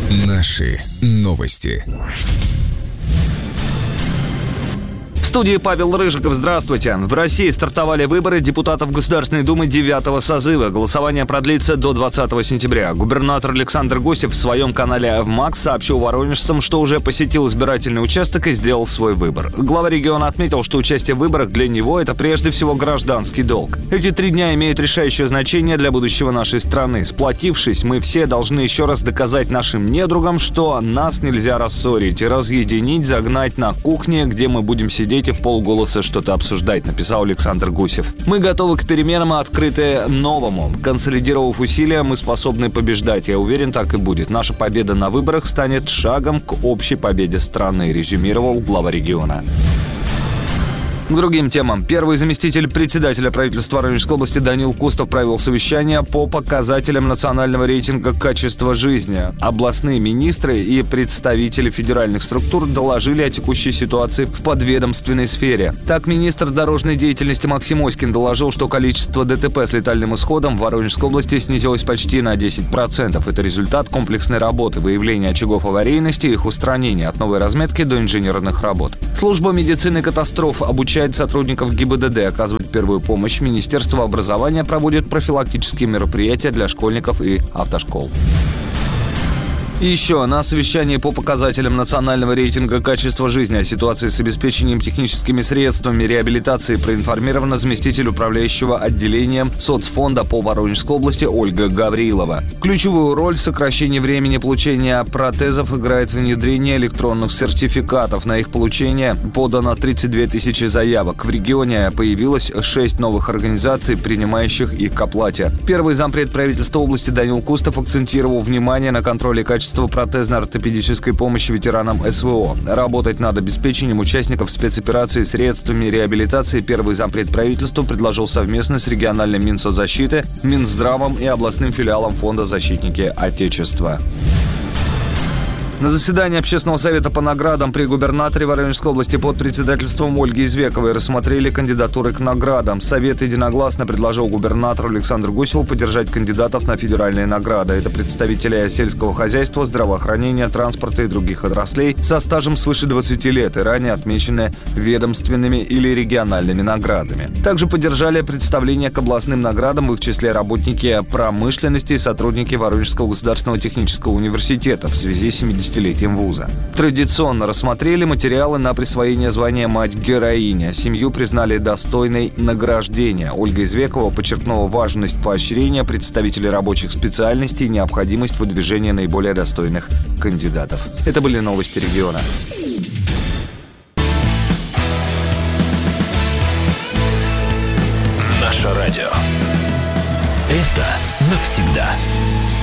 Наши новости. В студии Павел Рыжиков. Здравствуйте. В России стартовали выборы депутатов Государственной Думы 9-го созыва. Голосование продлится до 20 сентября. Губернатор Александр Гусев в своем канале ВМАКС сообщил воронежцам, что уже посетил избирательный участок и сделал свой выбор. Глава региона отметил, что участие в выборах для него – это прежде всего гражданский долг. Эти 3 дня имеют решающее значение для будущего нашей страны. Сплотившись, мы все должны еще раз доказать нашим недругам, что нас нельзя рассорить и разъединить, загнать на кухне, где мы будем сидеть и в полголоса что-то обсуждать, написал Александр Гусев. Мы готовы к переменам и открыты новому. Консолидировав усилия, мы способны побеждать. Я уверен, так и будет. Наша победа на выборах станет шагом к общей победе страны, резюмировал глава региона. К другим темам. Первый заместитель председателя правительства Воронежской области Данил Кустов провел совещание по показателям национального рейтинга качества жизни. Областные министры и представители федеральных структур доложили о текущей ситуации в подведомственной сфере. Так, министр дорожной деятельности Максим Оськин доложил, что количество ДТП с летальным исходом в Воронежской области снизилось почти на 10%. Это результат комплексной работы, выявления очагов аварийности и их устранения от новой разметки до инженерных работ. Служба медицины катастроф обучает сотрудников ГИБДД оказывать первую помощь. Министерство образования проводит профилактические мероприятия для школьников и автошкол. И еще на совещании по показателям национального рейтинга качества жизни о ситуации с обеспечением техническими средствами реабилитации проинформирована заместитель управляющего отделением соцфонда по Воронежской области Ольга Гаврилова. Ключевую роль в сокращении времени получения протезов играет внедрение электронных сертификатов. На их получение подано 32 тысячи заявок. В регионе появилось 6 новых организаций, принимающих их к оплате. Первый зампред правительства области Данил Кустов акцентировал внимание на контроле качества протезно-ортопедической помощи ветеранам СВО. Работать над обеспечением участников спецоперации средствами реабилитации первый зампред правительства предложил совместно с региональным Минсоцзащиты, Минздравом и областным филиалом фонда «Защитники Отечества». На заседании Общественного совета по наградам при губернаторе Воронежской области под председательством Ольги Извековой рассмотрели кандидатуры к наградам. Совет единогласно предложил губернатору Александру Гусеву поддержать кандидатов на федеральные награды. Это представители сельского хозяйства, здравоохранения, транспорта и других отраслей со стажем свыше 20 лет и ранее отмечены ведомственными или региональными наградами. Также поддержали представление к областным наградам в их числе работники промышленности и сотрудники Воронежского государственного технического университета в связи с 70-летием вуза. Традиционно рассмотрели материалы на присвоение звания «Мать-героиня». Семью признали достойной награждения. Ольга Извекова подчеркнула важность поощрения представителей рабочих специальностей и необходимость выдвижения наиболее достойных кандидатов. Это были новости региона. Наше радио. Это навсегда.